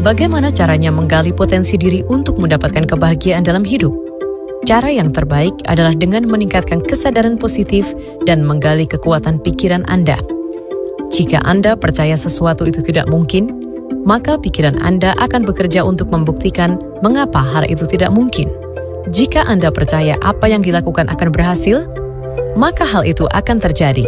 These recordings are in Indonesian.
Bagaimana caranya menggali potensi diri untuk mendapatkan kebahagiaan dalam hidup? Cara yang terbaik adalah dengan meningkatkan kesadaran positif dan menggali kekuatan pikiran Anda. Jika Anda percaya sesuatu itu tidak mungkin, maka pikiran Anda akan bekerja untuk membuktikan mengapa hal itu tidak mungkin. Jika Anda percaya apa yang dilakukan akan berhasil, maka hal itu akan terjadi.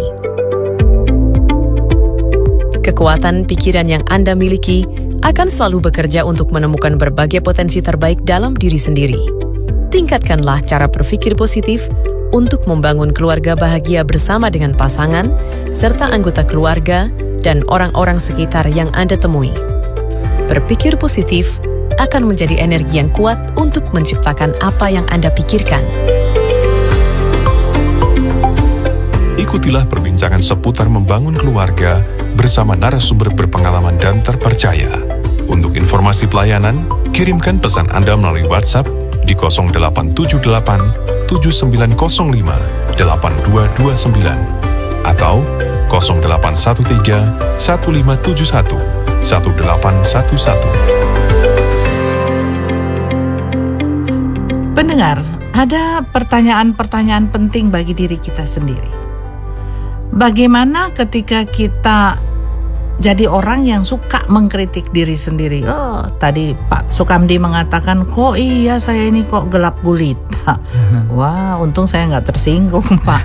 Kekuatan pikiran yang Anda miliki akan selalu bekerja untuk menemukan berbagai potensi terbaik dalam diri sendiri. Tingkatkanlah cara berpikir positif untuk membangun keluarga bahagia bersama dengan pasangan, serta anggota keluarga dan orang-orang sekitar yang Anda temui. Berpikir positif akan menjadi energi yang kuat untuk menciptakan apa yang Anda pikirkan. Ikutilah perbincangan seputar membangun keluarga bersama narasumber berpengalaman dan terpercaya. Untuk informasi pelayanan, kirimkan pesan Anda melalui WhatsApp di 0878 7905 8229 atau 0813 1571 1811. Pendengar, ada pertanyaan-pertanyaan penting bagi diri kita sendiri. Bagaimana ketika kita jadi orang yang suka mengkritik diri sendiri? Oh, tadi Pak Sukamdi mengatakan, kok iya saya ini kok gelap gulita. Wah, untung saya nggak tersinggung, Pak.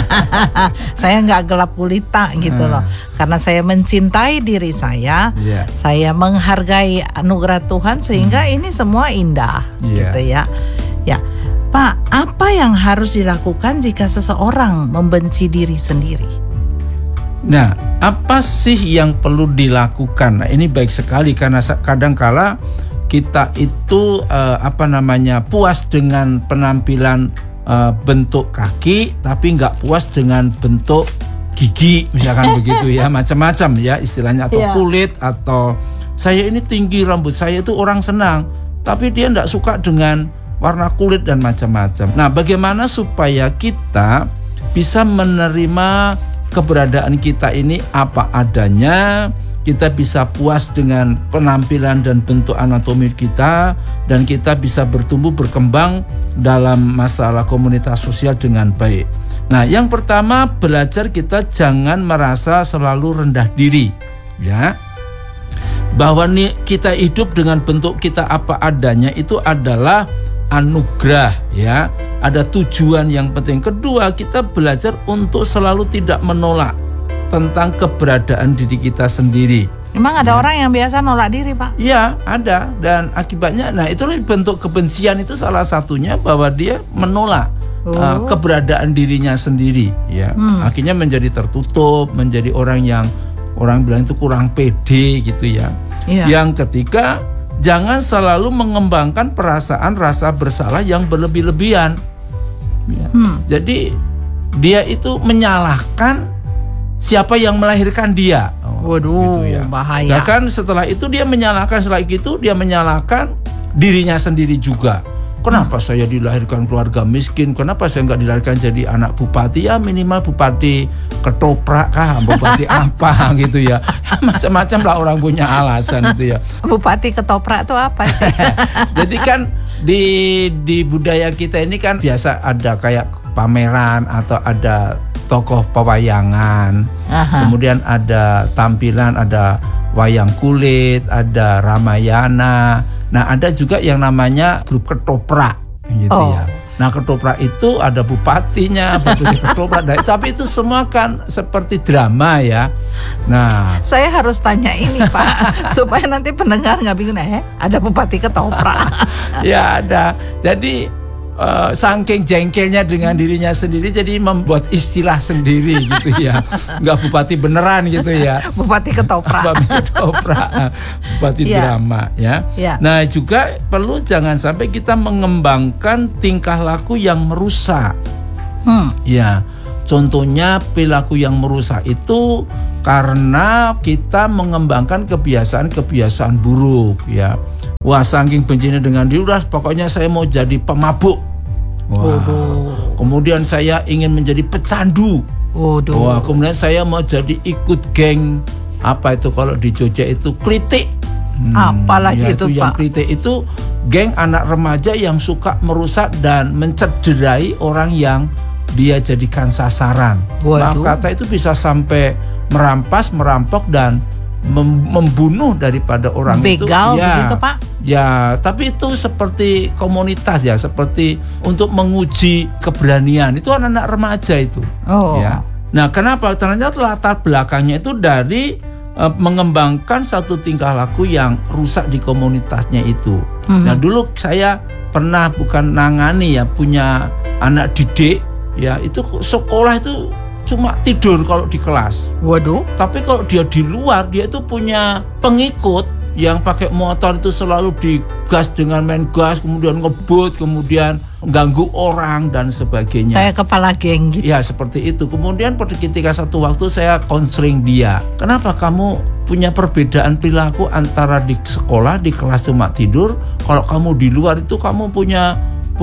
Saya nggak gelap gulita gitu loh. Karena saya mencintai diri saya, saya menghargai anugerah Tuhan sehingga ini semua indah, gitu ya. Ya, Pak, apa yang harus dilakukan jika seseorang membenci diri sendiri? Nah, apa sih yang perlu dilakukan? Nah, ini baik sekali karena kadangkala kita itu puas dengan penampilan bentuk kaki, tapi nggak puas dengan bentuk gigi, misalkan begitu ya, macam-macam ya istilahnya, atau kulit, atau saya ini tinggi, rambut saya itu orang senang, tapi dia nggak suka dengan warna kulit dan macam-macam. Nah, bagaimana supaya kita bisa menerima keberadaan kita ini apa adanya, kita bisa puas dengan penampilan dan bentuk anatomi kita, dan kita bisa bertumbuh berkembang dalam masalah komunitas sosial dengan baik. Nah, yang pertama, belajar kita jangan merasa selalu rendah diri, ya. Bahwa kita hidup dengan bentuk kita apa adanya itu adalah anugerah, ya. Ada tujuan yang penting. Kedua, kita belajar untuk selalu tidak menolak tentang keberadaan diri kita sendiri. Memang ada orang yang biasa nolak diri, Pak? Ya, ada. Dan akibatnya, nah itulah bentuk kebencian itu salah satunya, bahwa dia menolak keberadaan dirinya sendiri, ya. Akhirnya menjadi tertutup, menjadi orang bilang itu kurang pede gitu ya. Yang ketiga, jangan selalu mengembangkan perasaan rasa bersalah yang berlebih-lebihan. Ya. Jadi dia itu menyalahkan siapa yang melahirkan dia. Waduh, gitu ya. Bahaya. Nah, kan setelah itu dia menyalahkan dirinya sendiri juga. Kenapa saya dilahirkan keluarga miskin? Kenapa saya nggak dilahirkan jadi anak bupati? Ya minimal bupati ketoprak kah, bupati apa gitu ya. Macam-macam lah orang punya alasan itu ya. Bupati ketoprak itu apa sih? Jadi kan di budaya kita ini kan biasa ada kayak pameran atau ada tokoh pewayangan. Kemudian ada tampilan, ada wayang kulit, ada Ramayana. Nah, ada juga yang namanya grup ketoprak gitu ya. Nah, ketoprak itu ada bupatinya, bupati ketoprak. Nah, tapi itu semua kan seperti drama ya. Nah, saya harus tanya ini, Pak, supaya nanti pendengar nggak bingung, ada bupati ketoprak. Ya ada. Jadi saking jengkelnya dengan dirinya sendiri, jadi membuat istilah sendiri gitu ya. Nggak bupati beneran gitu ya. Bupati ketoprak. Bupati drama ya. Nah, juga perlu jangan sampai kita mengembangkan tingkah laku yang merusak. Ya, contohnya perilaku yang merusak itu karena kita mengembangkan kebiasaan-kebiasaan buruk ya. Wah, saking bencinya dengan diri, pokoknya saya mau jadi pemabuk. Wah. Kemudian saya ingin menjadi pecandu. Wah, kemudian saya mau jadi ikut geng apa itu kalau di Jogja itu klitik. Apalagi itu yang Pak. klite itu geng anak remaja yang suka merusak dan mencederai orang yang dia jadikan sasaran. Maaf kata itu bisa sampai merampas, merampok dan membunuh daripada orang itu. Begal begitu Pak? Ya, tapi itu seperti komunitas ya, seperti untuk menguji keberanian. Itu anak-anak remaja itu. Ya. Nah, kenapa? Ternyata latar belakangnya itu dari mengembangkan satu tingkah laku yang rusak di komunitasnya itu. Nah, dulu saya pernah bukan nangani ya, punya anak didik ya, itu sekolah itu cuma tidur kalau di kelas. Waduh. Tapi kalau dia di luar, dia itu punya pengikut yang pakai motor itu selalu digas dengan main gas, kemudian ngebut, kemudian ganggu orang dan sebagainya. Kayak kepala geng gitu. Ya, seperti itu. Kemudian pada ketika satu waktu saya konseling dia. Kenapa kamu punya perbedaan perilaku antara di sekolah, di kelas cuma tidur, kalau kamu di luar itu kamu punya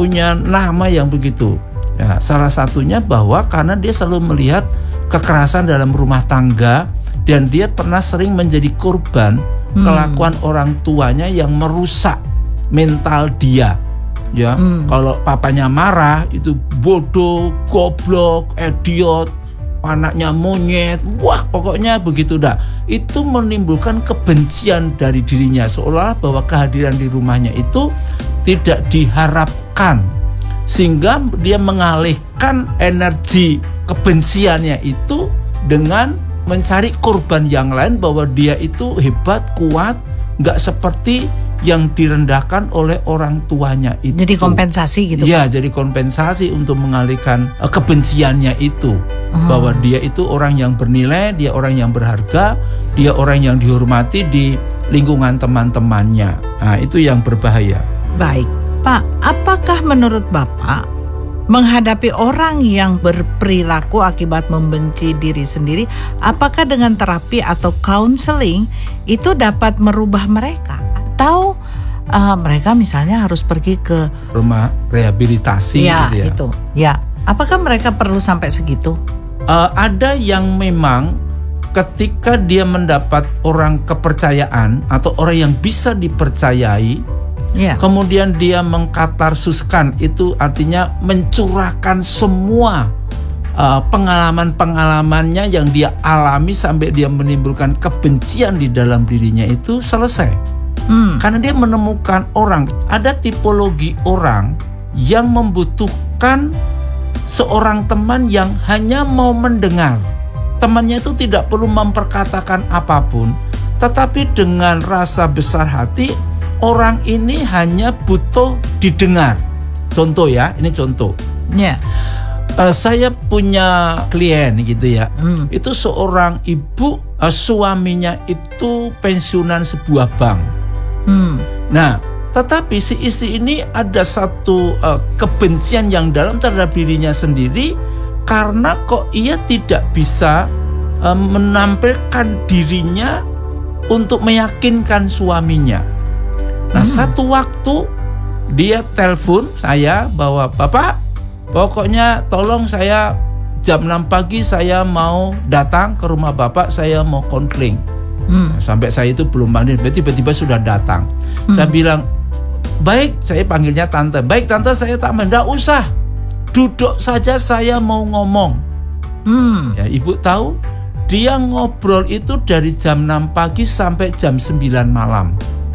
nama yang begitu. Ya, salah satunya bahwa karena dia selalu melihat kekerasan dalam rumah tangga dan dia pernah sering menjadi korban kelakuan orang tuanya yang merusak mental dia. Ya, kalau papanya marah itu bodoh, goblok, idiot, anaknya monyet, wah pokoknya begitu dah. Itu menimbulkan kebencian dari dirinya, seolah bahwa kehadiran di rumahnya itu tidak diharapkan. Sehingga dia mengalihkan energi kebenciannya itu dengan mencari korban yang lain, bahwa dia itu hebat, kuat, gak seperti yang direndahkan oleh orang tuanya itu. Jadi kompensasi gitu. Ya, jadi kompensasi untuk mengalihkan kebenciannya itu. Bahwa dia itu orang yang bernilai, dia orang yang berharga, dia orang yang dihormati di lingkungan teman-temannya. Nah, itu yang berbahaya. Baik. Pak, apakah menurut Bapak menghadapi orang yang berperilaku akibat membenci diri sendiri, apakah dengan terapi atau counseling itu dapat merubah mereka? Atau mereka misalnya harus pergi ke rumah rehabilitasi ya, gitu ya? Itu. Ya, apakah mereka perlu sampai segitu? Ada yang memang ketika dia mendapat orang kepercayaan atau orang yang bisa dipercayai, kemudian dia mengkatarsuskan, itu artinya mencurahkan semua pengalaman-pengalamannya yang dia alami sampai dia menimbulkan kebencian di dalam dirinya, itu selesai. Karena dia menemukan orang, ada tipologi orang yang membutuhkan seorang teman yang hanya mau mendengar. Temannya itu tidak perlu memperkatakan apapun, tetapi dengan rasa besar hati, orang ini hanya butuh didengar. Contoh ya, ini contoh. Saya punya klien gitu ya. Itu seorang ibu, suaminya itu pensiunan sebuah bank. Nah, tetapi si istri ini ada satu kebencian yang dalam terhadap dirinya sendiri, karena kok ia tidak bisa menampilkan dirinya untuk meyakinkan suaminya. Nah, satu waktu dia telepon saya bahwa, "Bapak, pokoknya tolong saya jam 6 pagi saya mau datang ke rumah Bapak, saya mau konseling." Sampai saya itu belum panggil, tiba-tiba sudah datang. Saya bilang, "Baik," saya panggilnya tante. "Baik tante, saya tak mendak usah. Duduk saja, saya mau ngomong." Ya, ibu tahu, dia ngobrol itu dari jam 6 pagi sampai jam 9 malam.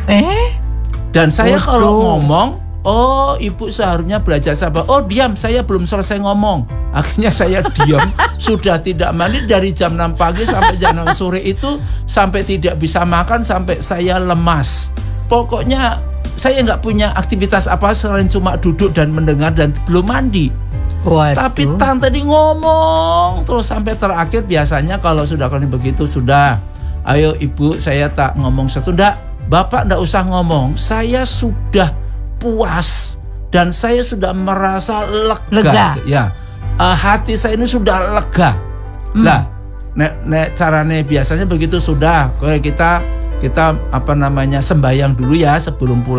Dan saya kalau ngomong, "Oh, ibu seharusnya belajar sabar." "Oh, diam, saya belum selesai ngomong." Akhirnya saya diam, sudah tidak mandi dari jam 6 pagi sampai jam 6 sore itu, sampai tidak bisa makan, sampai saya lemas. Pokoknya saya nggak punya aktivitas apa selain cuma duduk dan mendengar dan belum mandi. Tapi tante ini ngomong terus sampai terakhir. Biasanya kalau sudah kali begitu, sudah, ayo ibu, saya tak ngomong sesuatu. Enggak, Bapak enggak usah ngomong, saya sudah puas dan saya sudah merasa lega. Ya, hati saya ini sudah lega. Lah, nek carane biasanya begitu, sudah kita sembahyang dulu ya sebelum pulang.